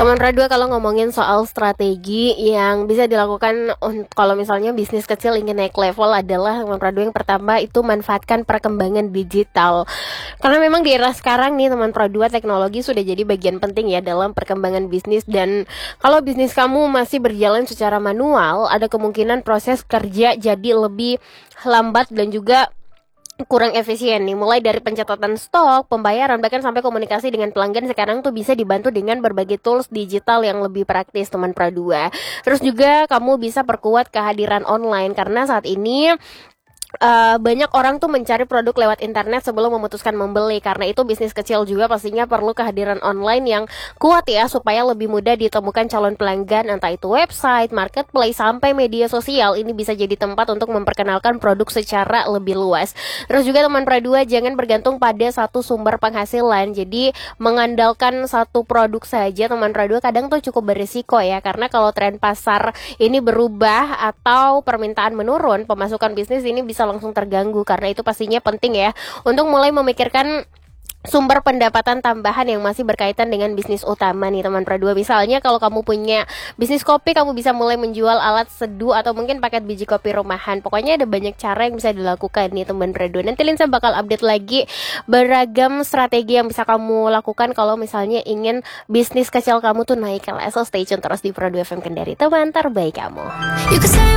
Teman Radua, kalau ngomongin soal strategi yang bisa dilakukan kalau misalnya bisnis kecil ingin naik level adalah teman Radua yang pertama itu manfaatkan perkembangan digital. Karena memang di era sekarang nih teman Radua, teknologi sudah jadi bagian penting ya dalam perkembangan bisnis, dan kalau bisnis kamu masih berjalan secara manual, ada kemungkinan proses kerja jadi lebih lambat dan juga kurang efisien nih. Mulai dari pencatatan stok, pembayaran, bahkan sampai komunikasi dengan pelanggan sekarang tuh bisa dibantu dengan berbagai tools digital yang lebih praktis teman Pradua. Terus juga kamu bisa perkuat kehadiran online karena saat ini banyak orang tuh mencari produk lewat internet sebelum memutuskan membeli. Karena itu bisnis kecil juga pastinya perlu kehadiran online yang kuat ya, supaya lebih mudah ditemukan calon pelanggan, entah itu website, marketplace, sampai media sosial. Ini bisa jadi tempat untuk memperkenalkan produk secara lebih luas. Terus juga teman Pradua, jangan bergantung pada satu sumber penghasilan. Jadi mengandalkan satu produk saja teman Pradua kadang tuh cukup berisiko ya, karena kalau tren pasar ini berubah atau permintaan menurun, pemasukan bisnis ini bisa langsung terganggu. Karena itu pastinya penting ya untuk mulai memikirkan sumber pendapatan tambahan yang masih berkaitan dengan bisnis utama nih teman Pradua. Misalnya kalau kamu punya bisnis kopi, kamu bisa mulai menjual alat seduh atau mungkin paket biji kopi rumahan. Pokoknya ada banyak cara yang bisa dilakukan nih teman Pradua. Nanti Linsa bakal update lagi beragam strategi yang bisa kamu lakukan kalau misalnya ingin bisnis kecil kamu tuh naik kelas. So stay tune terus di Pradua FM Kendari, teman terbaik kamu.